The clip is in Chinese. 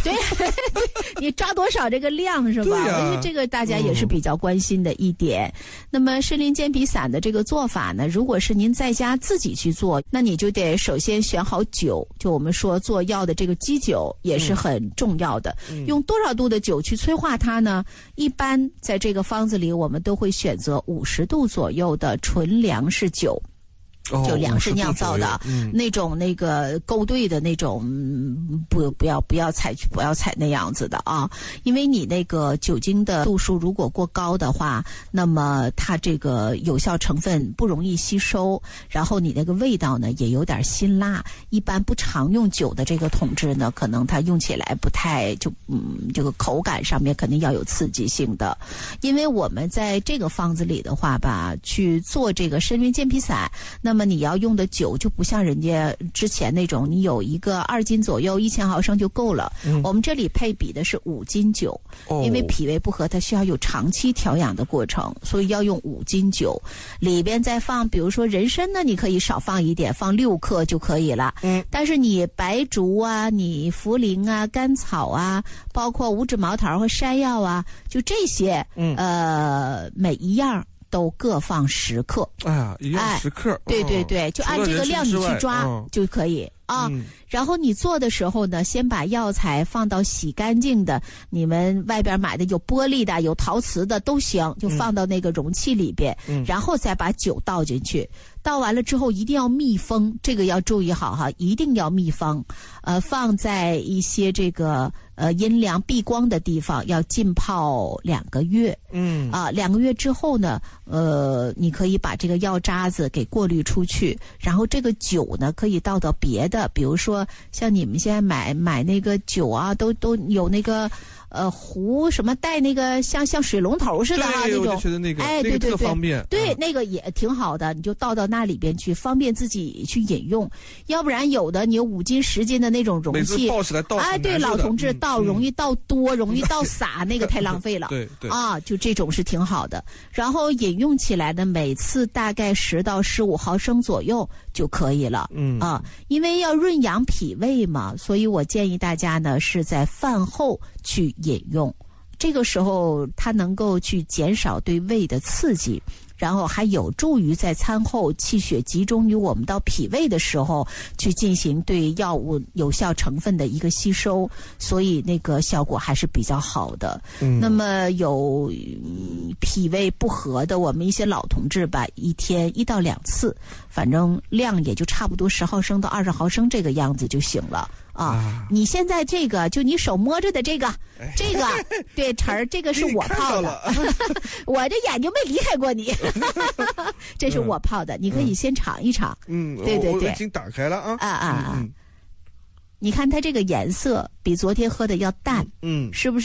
对，你抓多少这个量是吧？我觉得这个大家也是比较关心的一点。那么参苓健脾散的这个做法呢，如果是您在家自己去做，那你就得首先选好酒，就我们说做药的这个基酒也是很重要的。用多少度的酒去催化它呢？一般在这个方子里，我们都会选择50度左右的纯粮食酒。就粮食酿造的那种那个勾兑的那种，不要采那样子的啊，因为你那个酒精的度数如果过高的话，那么它这个有效成分不容易吸收，然后你那个味道呢也有点辛辣。一般不常用酒的这个同志呢，可能它用起来不太这个口感上面肯定要有刺激性的。因为我们在这个方子里的话吧，去做这个参苓健脾散，那么你要用的酒就不像人家之前那种，你有一个2斤左右1000毫升就够了。我们这里配比的是5斤酒，因为脾胃不和，它需要有长期调养的过程，所以要用5斤酒。里边再放，比如说人参呢，你可以少放一点，放6克就可以了。但是你白术啊、你茯苓啊、甘草啊，包括五指毛桃和山药啊，就这些，每一样都各放10克。 哎呀，一样10克。 对对对，就按这个量你去抓就可以啊。然后你做的时候呢，先把药材放到洗干净的，你们外边买的有玻璃的、有陶瓷的都行，就放到那个容器里边，然后再把酒倒进去。倒完了之后一定要密封，这个要注意好哈，一定要密封。放在一些这个阴凉避光的地方，要浸泡2个月。2个月之后呢，你可以把这个药渣子给过滤出去，然后这个酒呢可以倒到别的，比如说像你们现在买那个酒啊，都有那个壶什么带那个像水龙头似的啊那种， 哎，对对对，方便， 对，那个也挺好的，你就倒到那里边去，方便自己去饮用。要不然有的你有5斤10斤的那种容器， 每次抱起来倒， 哎，对，老同志倒容易倒多，容易倒洒，那个太浪费了。 对对啊，就这种是挺好的。然后饮用起来呢，每次大概10到15毫升左右就可以了。因为要润养脾胃嘛，所以我建议大家呢是在饭后去饮用，这个时候它能够去减少对胃的刺激，然后还有助于在餐后气血集中于我们到脾胃的时候去进行对药物有效成分的一个吸收，所以那个效果还是比较好的。那么有脾胃不和的我们一些老同志吧，一天1到2次，反正量也就差不多10毫升到20毫升这个样子就行了。你现在这个就你手摸着的这个对晨儿，这个是我泡的，我这眼睛没离开过你，这是我泡的，你可以先尝一尝。对对对， 我已经打开了啊。 你看它这个颜色比昨天喝的要淡，是不是？